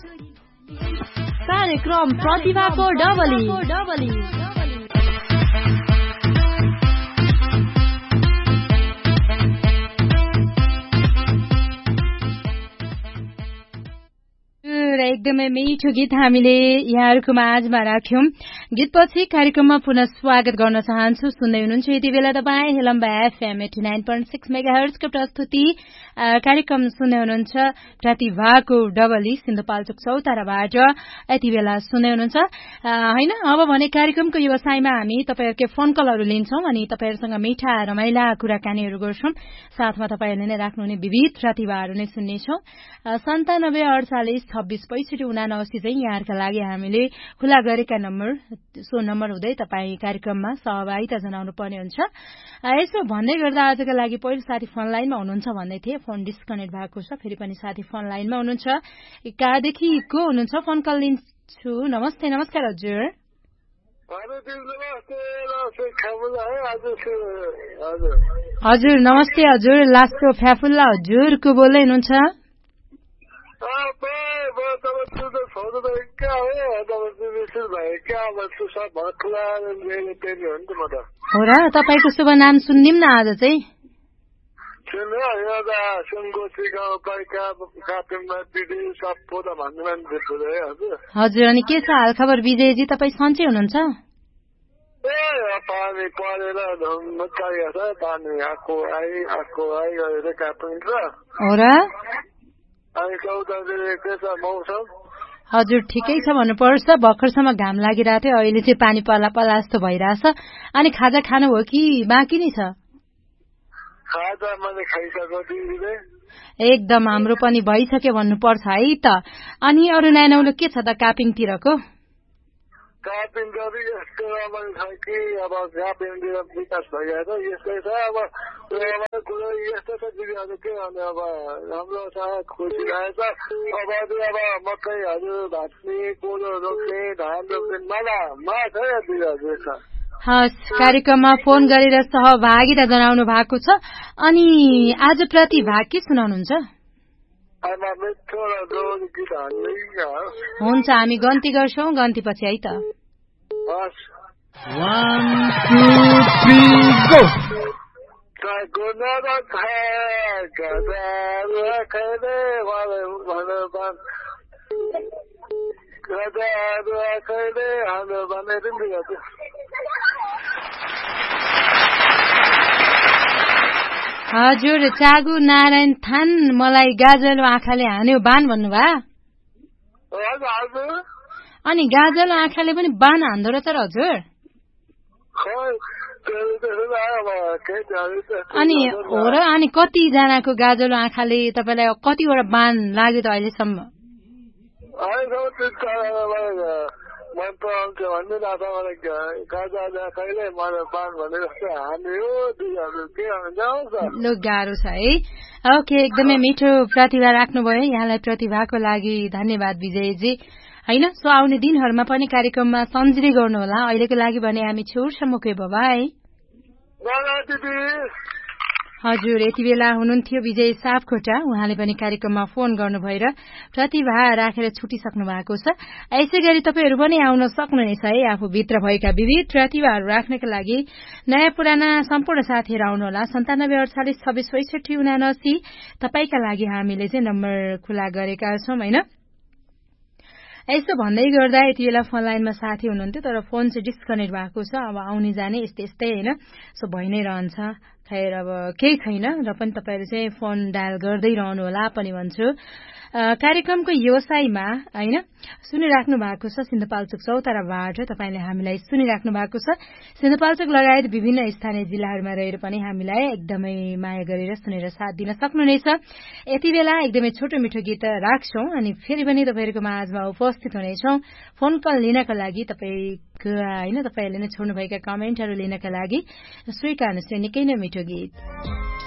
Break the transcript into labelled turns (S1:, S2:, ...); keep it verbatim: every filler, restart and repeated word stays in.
S1: कार्यक्रम प्रतिभाको डबली डबली एकदमै मिठो गीत हामीले यहाँहरूको माझमा राख्यौं। गीतपछि कार्यक्रममा पुनः स्वागत गर्न चाहन्छु। सुन्दै हुनुहुन्छ यति बेला तपाईँ हेलम्बा FM eighty nine point six mega हर्जको प्रस्तुति कार्यक्रम सुन्दै हुनुहुन्छ प्रतिभाको डबली सिन्धुपाल्चोक चौताराबाट यति बेला सुन्दै हुनुहुन्छ हैन। अब भने कार्यक्रमको व्यवसायमा हामी तपाईहरुकै फोन कलहरू लिन्छौं अनि तपाईहरुसँग मिठा रमाइला कुराकानीहरू गर्छौं। साथमा तपाईहरुले नै राख्नुहुने विविध प्रतिभाहरू नै सुन्नेछौं। सन्तानब्बे अडचालिस छब्बीस पैसठी उनासी चाहिँ यहाँहरूका लागि हामीले खुला गरेका नम्बर, सो नम्बर हुँदै तपाईँ कार्यक्रममा सहभागिता जनाउनु पर्ने हुन्छ। यसो भन्दै गर्दा आजका लागि पहिलो साथी फोन लाइनमा हुनुहुन्छ भन्दै थिए, फोन डिस्कनेक्ट भएको छ। फेरि पनि साथी फोन लाइनमा हुनुहुन्छ। कहाँदेखि को हुनुहुन्छ? फोन कल लिन्छु। नमस्ते। नमस्कार हजुर। हजुर नमस्ते हजुर। लास्टको फ्याफुल्ला हजुर को बोल्दै हुनुहुन्छ? हो र, तपाईँको शुभ नाम सुनिदिउँ न आज चाहिँ। हजुर अनि के छ हाल खबर विजयजी? तपाईँ सन्चै हुनुहुन्छ?
S2: पानी परेर पानी आएको आइ आएको आइ गरेर काट्नु
S1: हो र। हजुर ठिकै छ भन्नुपर्छ। भर्खरसम्म घाम लागिरहेको थियो, अहिले चाहिँ पानी पर्ला पर्ला जस्तो भइरहेछ। अनि खाजा खानु हो कि बाँकी नै छ? एकदम हाम्रो पनि भइसक्यो भन्नुपर्छ है त। अनि अरू नयाँ नौलो के छ त कापिङतिरको?
S2: कापिङतिर यस्तो रमाइलो छ कि अब कापिङतिर विकास भइरहेछ। यस्तै छ अब कुरो यस्तो छ दिदीहरू के भने अब राम्रो छ, खुसी लागेछ। अब अब मकैहरू भाँच्ने, कोदो रोप्ने, धान रोप्ने माला मा छ या दिदीहरू छ।
S1: हस्, कार्यक्रममा फोन गरेर सहभागिता जनाउनु भएको छ। अनि आज प्रतिभा के सुनाउनुहुन्छ? हुन्छ, हामी गन्ती गर्छौँ। गन्ती पछि है त। हजुर चागु नारायण थान मलाई गाजलो आँखाले हान्यो बान भन्नुभयो। अनि गाजलो आँखाले पनि बान हान्दो रहेछ र हजुर? अनि हो र। अनि कतिजनाको गाजलो आँखाले तपाईँलाई कतिवटा बान लाग्यो त अहिलेसम्म? लु गाह्रो छ है। ओके, एकदमै मिठो प्रतिभा राख्नुभयो। यहाँलाई प्रतिभाको लागि धन्यवाद विजयजी हैन। सो आउने दिनहरूमा पनि कार्यक्रममा सम्झिँदै गर्नुहोला। अहिलेको लागि भने हामी छुट्छौँ। Okay, by. हजुर यति बेला हुनुहुन्थ्यो विजय सापकोटा। उहाँले पनि कार्यक्रममा फोन गर्नुभयो र प्रतिभा राखेर छुटिसक्नु भएको छ। यसै गरी तपाईँहरू पनि आउन सक्नुहुनेछ है। आफूभित्र भएका विविध प्रतिभाहरू राख्नका लागि नयाँ पुराना सम्पूर्ण साथीहरू आउनुहोला। सन्तानब्बे अडचालिस छब्बिस पैसठी उनासी तपाईँका लागि हामीले चाहिँ नम्बर खुला गरेका छौँ होइन। यसो भन्दै गर्दा यति बेला फोन लाइनमा साथी हुनुहुन्थ्यो तर फोन चाहिँ डिस्कनेक्ट भएको छ। अब आउने जाने यस्तै यस्तै होइन, सो भइ नै रहन्छ। खैर अब केही छैन, र पनि तपाईँहरू चाहिँ फोन डायल गर्दै रहनु होला पनि भन्छु। कार्यक्रमको व्यवसायमा हैन सुनिराख्नु भएको छ सिन्धुपाल्चोक चौताराबाट। तपाईँले हामीलाई सुनिराख्नु भएको छ। सिन्धुपाल्चोक लगायत विभिन्न स्थानीय जिल्लाहरूमा रहेर पनि हामीलाई एकदमै माया गरेर सुनेर साथ दिन सक्नुहुनेछ। यति बेला एकदमै छोटो मिठो गीत राख्छौं अनि फेरि पनि तपाईँहरूको माझमा उपस्थित हुनेछौं। फोन कल लिनका लागि तपाईँको हैन तपाईँहरूले नै छोड्नुभएका कमेन्टहरू लिनका लागि स्वीकार्नुहोस् निकै नै मिठो गीत।